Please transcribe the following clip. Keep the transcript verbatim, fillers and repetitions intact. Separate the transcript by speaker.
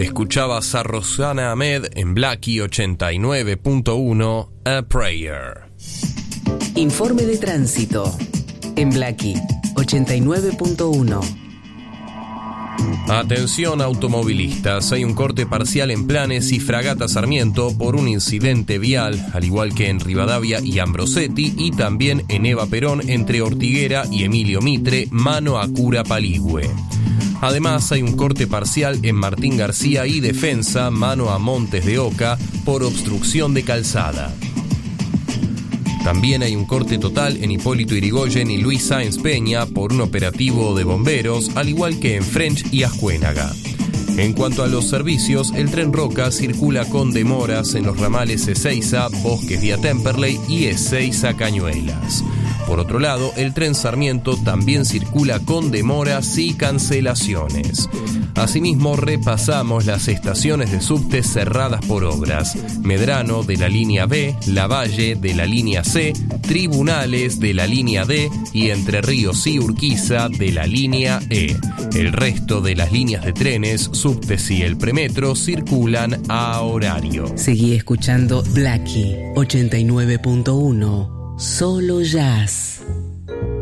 Speaker 1: Escuchabas a Rosana Ahmed en Blackie ochenta y nueve punto uno, A Prayer.
Speaker 2: Informe de tránsito en Blackie ochenta y nueve punto uno.
Speaker 1: Atención automovilistas, hay un corte parcial en Planes y Fragata Sarmiento por un incidente vial, al igual que en Rivadavia y Ambrosetti, y también en Eva Perón entre Ortiguera y Emilio Mitre, mano a Cura Paligüe. Además, hay un corte parcial en Martín García y Defensa, mano a Montes de Oca, por obstrucción de calzada. También hay un corte total en Hipólito Yrigoyen y Luis Sáenz Peña por un operativo de bomberos, al igual que en French y Ascuénaga. En cuanto a los servicios, el tren Roca circula con demoras en los ramales Ezeiza, Bosques vía Temperley y Ezeiza Cañuelas. Por otro lado, el tren Sarmiento también circula con demoras y cancelaciones. Asimismo, repasamos las estaciones de subte cerradas por obras: Medrano de la línea B, Lavalle de la línea C, Tribunales de la línea D y Entre Ríos y Urquiza de la línea E. El resto de las líneas de trenes, subtes y el premetro circulan a horario.
Speaker 2: Seguí escuchando Blackie ochenta y nueve punto uno. Solo jazz.